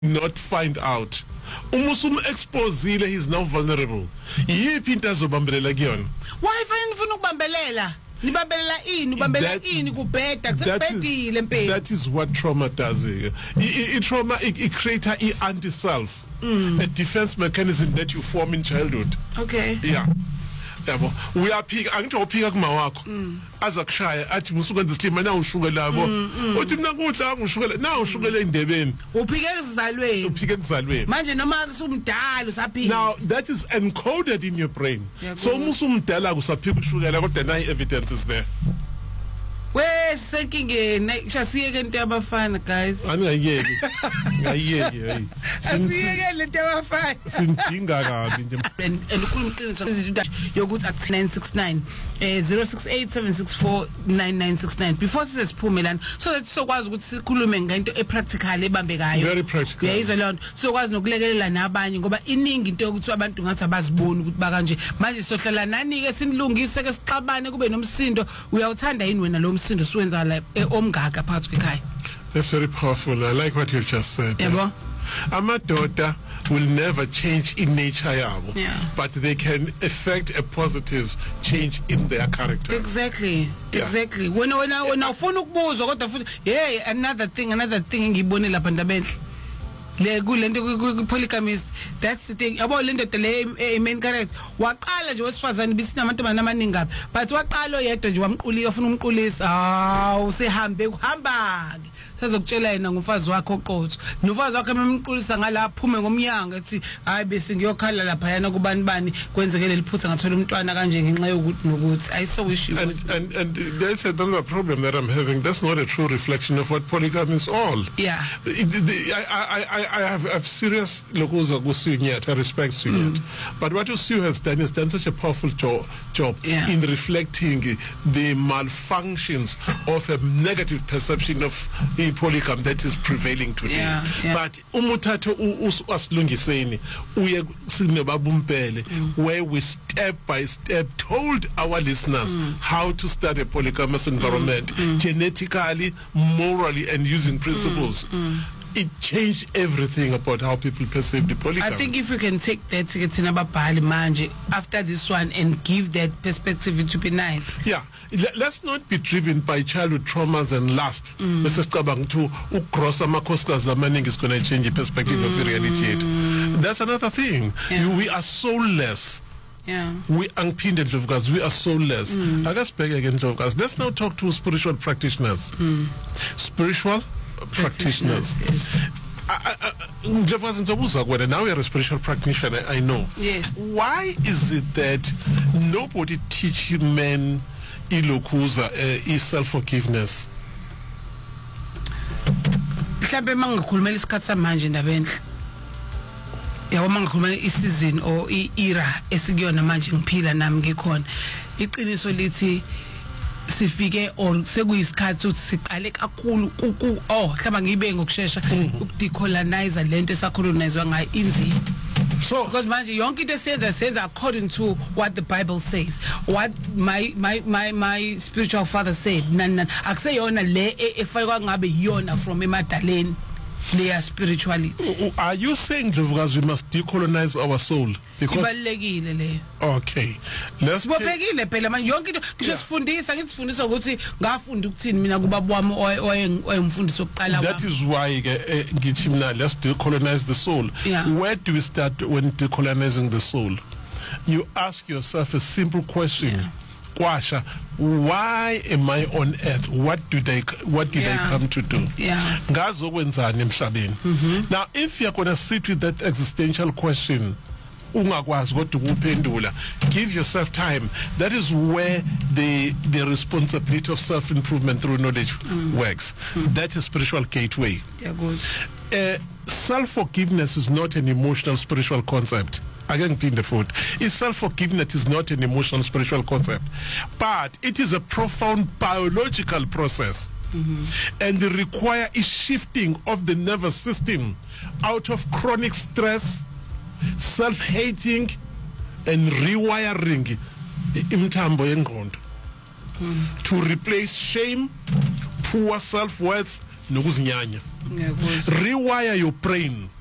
not find out. Umusum exposile, he is now vulnerable. Yiphi into azobambelela kuyona? Why ufuna ukubambelela? Nibambelela ini, ubambelela ini kubheda kusebhedile empela. That is what trauma does. Trauma it creates a anti-self, a defense mechanism that you form in childhood. Okay. Yeah. Yabo uyaphika angithophika kuma wakho azakushaya athi musukwenza isilima na ushukela yabo uthi mina kudla ngushukela na ushukela indebeni uphike ekuzalweni manje noma kusumdala usaphika. Now that is encoded in your brain. So musumdala kusaphika ushukela kodwa nayi evidence is there. Senkingeni shasiyeke into yabafana guys. Angiyeki hey. Asiyeke lento yabafana. Sindinga kabi nje. And ukhuluma iqiniso yokuthi at 969 0687649969 before sisiphume lana so that sokwazi ukuthi sikhulume ngento epractical ebambekayo. Very practical. Uyayizwa lento sokwazi nokulekelela nabanye ngoba iningi into yokuthi abantu ngathi abaziboni ukuthi bakanje manje sohlala nani ke sinilungise ke sixabane kube nomsindo uyawuthanda yini wena lo msindo siwenza la omngaka phakathi kwekhaya. That's very powerful. I like what you've just said. Yebo. Amadoda will never change in nature yabo, but they can effect a positive change in their character. Exactly. When ufuna ukubuzwa kodwa futhi hey another thing ngiyibone lapha ndabenhle le kulento polygamist, that's the thing yabo lento le main character waqala nje wesifazane bisinamantombazana amaningi apha but waqala oyedwa nje wamqulika ufuna umqulisa usehambe uhamba sazokutshela yena ngumfazi wakhe oqotho nomfazi wakhe ememqulisa ngala aphume ngomnyango ethi hayi bese ngiyokhala lapha yana kubani kwenzekele liphutha ngathola umntwana kanje ngenxa yokuthi nokuthi I so wish you would. And that's another problem that I'm having. That's not a true reflection of what polygamy is all. Yeah. I have serious lokuza kuSunyat. I respect Sunyat. But what Usu has done is done such a powerful job in reflecting the malfunctions of a negative perception of polygamy that is prevailing today. But umuthatho asilungiseni uye sinebabumpele where we step by step told our listeners how to start a polygamous environment genetically, morally, and using principles. It changed everything about how people perceive the polygamy. I think if we can take that manje after this one and give that perspective, it would be nice. Yeah, let's not be driven by childhood traumas and lust. Mrs. Kabang to cross amakhosikazi amaningi is going to change the perspective of reality. That's another thing. We are soulless. We unpinned Ndlovukazi. We are soulless. I guess back again, Ndlovukazi. Let's now talk to spiritual practitioners. Spiritual practitioners. Now you're a spiritual practitioner, I know. Yes. Why is it that nobody teaches men ilokuza self-forgiveness? Mhlambe mangikhulumela isikhathi samanje ndabenhle. Yabo mangikhulumela isizini or era esikuyona manje ngiphila nami ngikhona. Iqiniso lithi sifike or sekuyisikhathi ukuthi siqale kakhulu hlaba ngibe ngokusheshsha ukudecolonize lento esacolonizwa ngayo inzima. So because manje yonke into senza according to what the Bible says, what my spiritual father said. Akuseyona le efakwa ngabe yona from emadaleni their spirituality. Are you saying Ndlovukazi we must decolonize our soul? Because okay, let's bobekile phela manje yonke into ngisho sifundisa ngitsifundisa ukuthi ngafunda ukuthini mina kubaba wami oyemfundisi oqala wami. That is why ngithi mina let's decolonize the soul. Where do we start when decolonizing the soul? You ask yourself a simple question. Kwasha, why am I on earth? What did I come to do? Ngazokwenzani emhlabeni? Now if you're going to sit with that existential question, ungakwazi kodwa ukuphendula, give yourself time. That is where the responsibility of self-improvement through knowledge works. That is spiritual gateway. Self-forgiveness is not an emotional spiritual concept. Again, in the foot, self-forgiveness is not an emotional spiritual concept, but it is a profound biological process, and it requires a shifting of the nervous system out of chronic stress, self-hating, and rewiring imthambo yengqondo to replace shame, poor self-worth, nokuzinyanya. Rewire your brain